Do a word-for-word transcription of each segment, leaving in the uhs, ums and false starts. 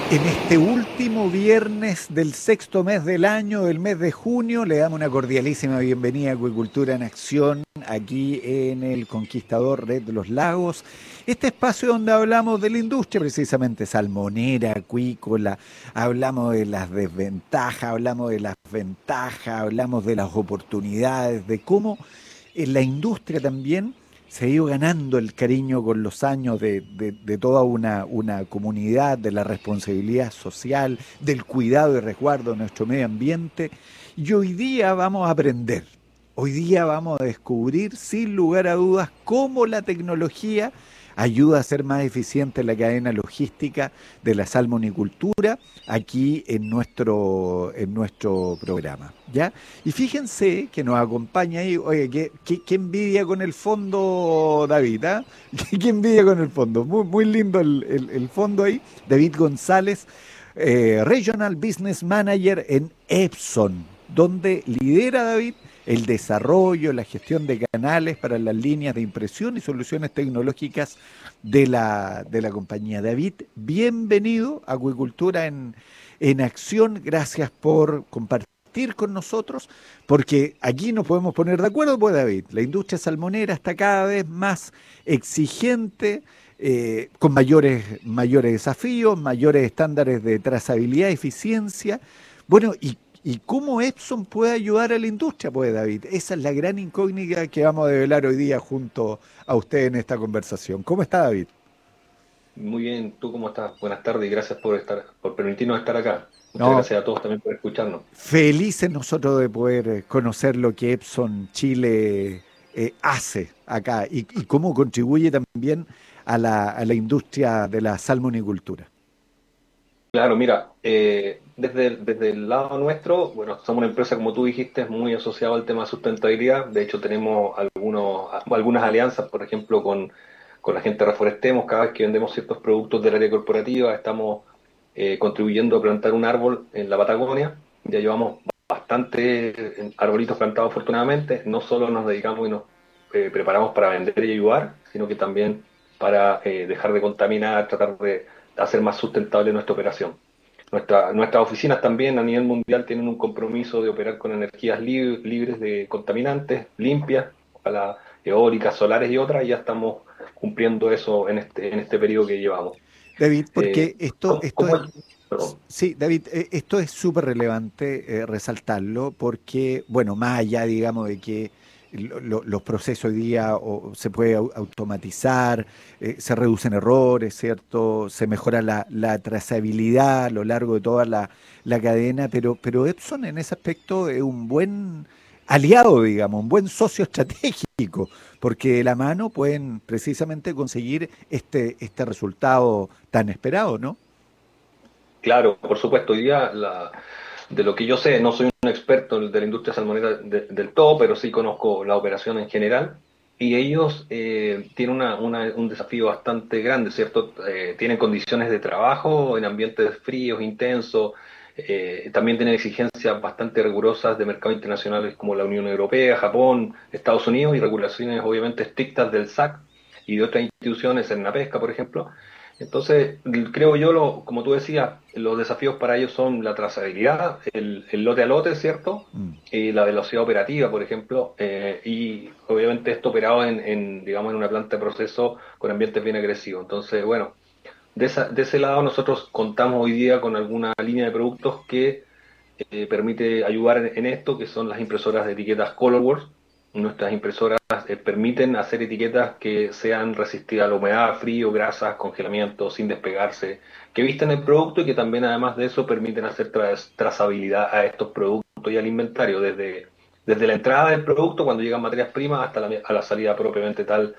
En este último viernes del sexto mes del año, del mes de junio, le damos una cordialísima bienvenida a Acuicultura en Acción, aquí en el Conquistador Red de los Lagos. Este espacio donde hablamos de la industria, precisamente salmonera, acuícola, hablamos de las desventajas, hablamos de las ventajas, hablamos de las oportunidades, de cómo en la industria también se ha ido ganando el cariño con los años de, de- de toda una, una comunidad, de la responsabilidad social, del cuidado y resguardo de nuestro medio ambiente. Y hoy día vamos a aprender, hoy día vamos a descubrir sin lugar a dudas cómo la tecnología ayuda a ser más eficiente la cadena logística de la salmonicultura aquí en nuestro, en nuestro programa. ¿Ya? Y fíjense que nos acompaña ahí, oye, qué, qué- qué envidia con el fondo, David, ¿ah? Qué, qué envidia con el fondo. Muy, muy lindo el, el- el fondo ahí. David González, eh, Regional Business Manager en Epson, donde lidera, David, el desarrollo, la gestión de canales para las líneas de impresión y soluciones tecnológicas de la, de la compañía. David, bienvenido a Acuicultura en, en Acción. Gracias por compartir con nosotros, porque aquí nos podemos poner de acuerdo, pues David, la industria salmonera está cada vez más exigente, eh, con mayores, mayores desafíos, mayores estándares de trazabilidad, eficiencia. Bueno, y, y cómo Epson puede ayudar a la industria, pues David. Esa es la gran incógnita que vamos a develar hoy día junto a usted en esta conversación. ¿Cómo está, David? Muy bien, ¿tú cómo estás? Buenas tardes y gracias por estar, por permitirnos estar acá. Muchas No, gracias a todos también por escucharnos. felices nosotros de poder eh, conocer lo que Epson Chile eh, hace acá y, y cómo contribuye también a la, a la industria de la salmonicultura. Claro, mira, eh, desde, el- desde el lado nuestro, bueno, somos una empresa, como tú dijiste, muy asociada al tema de sustentabilidad. De hecho, tenemos algunos, algunas alianzas, por ejemplo, con, con la gente de Reforestemos. Cada vez que vendemos ciertos productos del área corporativa, estamos eh, contribuyendo a plantar un árbol en la Patagonia. Ya llevamos bastante arbolitos plantados, afortunadamente. No solo nos dedicamos y nos eh, preparamos para vender y ayudar, sino que también para eh, dejar de contaminar, tratar de hacer más sustentable nuestra operación. Nuestra, nuestras oficinas también a nivel mundial tienen un compromiso de operar con energías lib- libres de contaminantes, limpias, ojalá eólicas, solares y otras, y ya estamos cumpliendo eso en este, en este periodo que llevamos. David, Eh, porque esto, ¿cómo, esto cómo es, es? Perdón. sí, David, eh, esto es súper relevante eh, resaltarlo porque, bueno, más allá, digamos, de que lo- lo- los procesos hoy día o, se puede au- automatizar, eh, se reducen errores, ¿cierto? Se mejora la, la trazabilidad a lo largo de toda la, la cadena, pero, pero Epson en ese aspecto es un buen aliado, digamos, un buen socio estratégico, porque de la mano pueden precisamente conseguir este, este resultado tan esperado, ¿no? Claro, por supuesto, hoy día la, de lo que yo sé, no soy un experto de la industria salmonera de- del todo, pero sí conozco la operación en general. Y ellos eh, tienen una- una- un desafío bastante grande, ¿cierto? Eh, tienen condiciones de trabajo en ambientes fríos, intensos. Eh, también tienen exigencias bastante rigurosas de mercados internacionales como la Unión Europea, Japón, Estados Unidos y regulaciones obviamente estrictas del S A C y de otras instituciones en la pesca, por ejemplo. Entonces, creo yo, lo, como tú decías, los desafíos para ellos son la trazabilidad, el, el lote a lote, ¿cierto? Mm. Y la velocidad operativa, por ejemplo, eh, y obviamente esto operado en, en, digamos, en una planta de proceso con ambientes bien agresivos. Entonces, bueno, de, esa, de ese lado nosotros contamos hoy día con alguna línea de productos que eh, permite ayudar en, en esto, que son las impresoras de etiquetas ColorWorks. Nuestras impresoras eh, permiten hacer etiquetas que sean resistivas a la humedad, frío, grasas, congelamiento, sin despegarse, que visten el producto y que también además de eso permiten hacer tras- trazabilidad a estos productos y al inventario, desde, desde la entrada del producto, cuando llegan materias primas, hasta la, a la salida propiamente tal,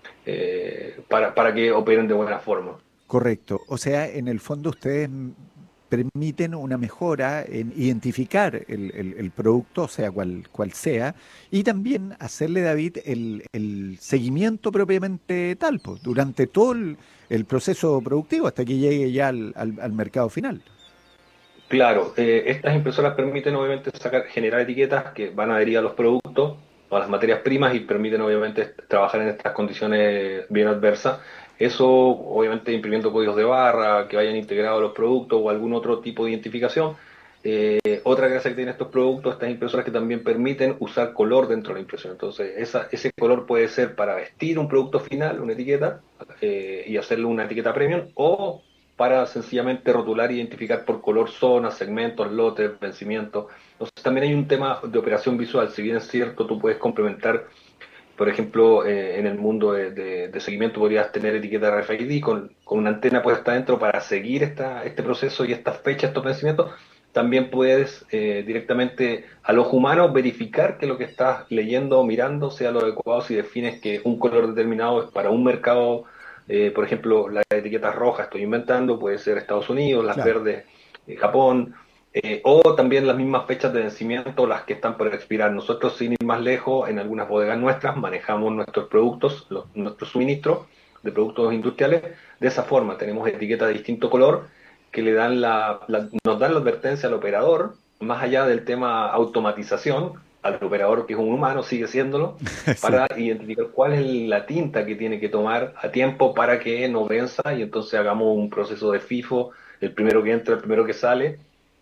eh, para, para que operen de buena forma. Correcto. O sea, en el fondo ustedes mm, permiten una mejora en identificar el, el- el producto, sea cual, cual sea, y también hacerle, David, el, el seguimiento propiamente tal, pues, durante todo el, el proceso productivo hasta que llegue ya al, al- al mercado final. Claro, eh, estas impresoras permiten obviamente sacar, generar etiquetas que van adheridas a los productos o a las materias primas y permiten obviamente trabajar en estas condiciones bien adversas. Eso, obviamente, imprimiendo códigos de barra que vayan integrados a los productos o algún otro tipo de identificación. Eh, otra gracia que tienen estos productos, estas impresoras que también permiten usar color dentro de la impresión. Entonces, esa, ese color puede ser para vestir un producto final, una etiqueta, eh, y hacerle una etiqueta premium, o para sencillamente rotular e identificar por color zonas, segmentos, lotes, vencimientos. Entonces, también hay un tema de operación visual. Si bien es cierto, tú puedes complementar, por ejemplo, eh, en el mundo de, de, de, seguimiento podrías tener etiqueta R F I D con, con una antena puesta adentro para seguir esta, este proceso y estas fechas, estos vencimientos. También puedes eh, directamente al ojo humano verificar que lo que estás leyendo o mirando sea lo adecuado si defines que un color determinado es para un mercado, eh, por ejemplo, las etiquetas rojas, estoy inventando, puede ser Estados Unidos, las Claro. verdes, eh, Japón, eh, o también las mismas fechas de vencimiento, las que están por expirar. Nosotros, sin ir más lejos, en algunas bodegas nuestras manejamos nuestros productos, los, nuestros suministros de productos industriales de esa forma. Tenemos etiquetas de distinto color que le dan la, la, nos dan la advertencia al operador, más allá del tema automatización, al operador que es un humano, sigue siéndolo, Sí. para identificar cuál es la tinta que tiene que tomar a tiempo para que no venza y entonces hagamos un proceso de FIFO, el primero que entra, el primero que sale,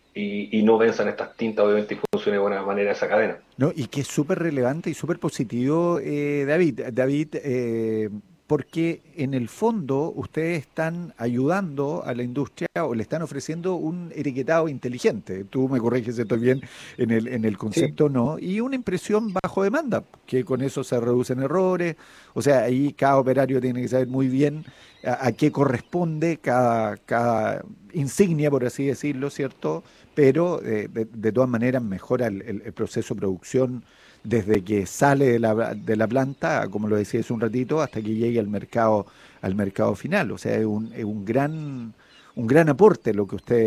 y, y no venzan estas tintas, obviamente, y funcione de buena manera esa cadena. No, y que es súper relevante y súper positivo, eh, David. David, eh, porque en el fondo ustedes están ayudando a la industria o le están ofreciendo un etiquetado inteligente. Tú me corriges si estoy bien en el, en el Sí, concepto, ¿no? Y una impresión bajo demanda, que con eso se reducen errores. O sea, ahí cada operario tiene que saber muy bien a, a qué corresponde cada, cada insignia, por así decirlo, ¿cierto? Pero eh, de, de todas maneras mejora el, el- el proceso de producción desde que sale de la, de la planta, como lo decía hace un ratito, hasta que llegue al mercado, al mercado final. O sea, es un, es un gran, un gran aporte lo que ustedes